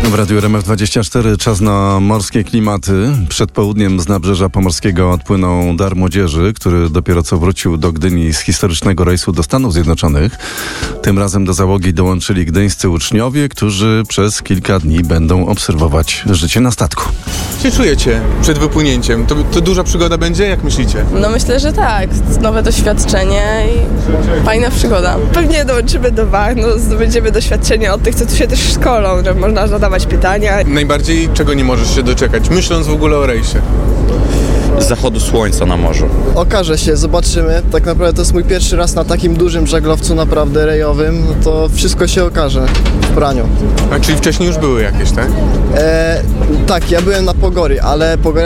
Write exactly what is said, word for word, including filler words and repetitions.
W Radiu R M F dwadzieścia cztery czas na morskie klimaty. Przed południem z nabrzeża pomorskiego odpłynął Dar Młodzieży, który dopiero co wrócił do Gdyni z historycznego rejsu do Stanów Zjednoczonych. Tym razem do załogi dołączyli gdyńscy uczniowie, którzy przez kilka dni będą obserwować życie na statku. Jak się czujecie przed wypłynięciem? To, to duża przygoda będzie? Jak myślicie? No myślę, że tak. Nowe doświadczenie i fajna przygoda. Pewnie dołączymy do wach, no zdobędziemy doświadczenie od tych, co tu się też szkolą, że można zadawać pytania. Najbardziej czego nie możesz się doczekać, myśląc w ogóle o rejsie? Zachodu słońca na morzu. Okaże się, zobaczymy. Tak naprawdę to jest mój pierwszy raz na takim dużym żaglowcu naprawdę rejowym. No to wszystko się okaże w praniu. A czyli wcześniej już były jakieś, tak? E, tak, ja byłem na Pogory, ale Pogory